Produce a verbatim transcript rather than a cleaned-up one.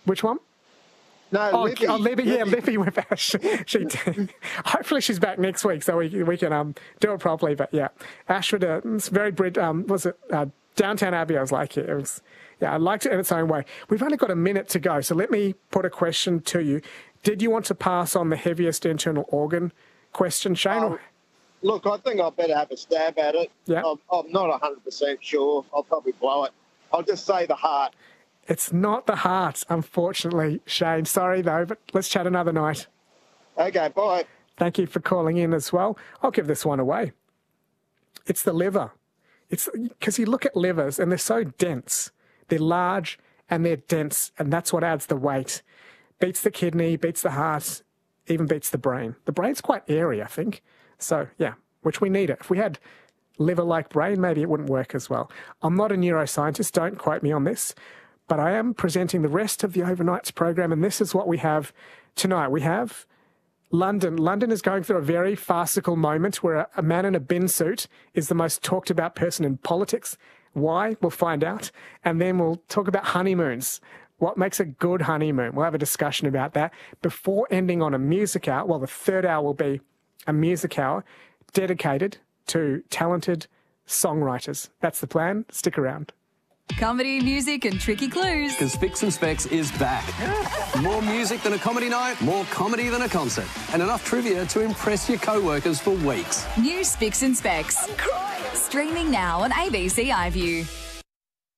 Which one? No, oh, Libby. oh, Libby, yeah, Libby. Libby went back. She, she did. Hopefully she's back next week so we, we can um, do it properly. But yeah, Ashford, uh, it's very Brit. Um, was it uh, Downtown Abbey? I was like, it was. Yeah, I liked it in its own way. We've only got a minute to go, so let me put a question to you. Did you want to pass on the heaviest internal organ question, Shane? Um, look, I think I better have a stab at it. Yeah. I'm, I'm not one hundred percent sure. I'll probably blow it. I'll just say the heart. It's not the heart, unfortunately, Shane. Sorry, though, but let's chat another night. Okay, bye. Thank you for calling in as well. I'll give this one away. It's the liver. It's because you look at livers and they're so dense. They're large and they're dense, and that's what adds the weight. Beats the kidney, beats the heart, even beats the brain. The brain's quite airy, I think. So, yeah, which we need it. If we had liver-like brain, maybe it wouldn't work as well. I'm not a neuroscientist, don't quote me on this, but I am presenting the rest of the Overnights program, and this is what we have tonight. We have London. London is going through a very farcical moment where a, a man in a bin suit is the most talked about person in politics. Why? We'll find out. And then we'll talk about honeymoons. What makes a good honeymoon? We'll have a discussion about that before ending on a music hour. Well, the third hour will be a music hour dedicated to talented songwriters. That's the plan. Stick around. Comedy, music and tricky clues. Because Spicks and Specs is back. More music than a comedy night, more comedy than a concert, and enough trivia to impress your co-workers for weeks. New Spicks and Specs. I'm crying. Streaming now on A B C iView.